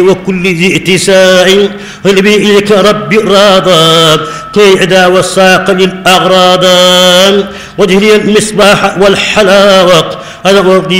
وكل ذي اتساع هلبي إليك ربي راضا كي عدا والساق للأغراض وجه لي المصباح والحلاوق أنا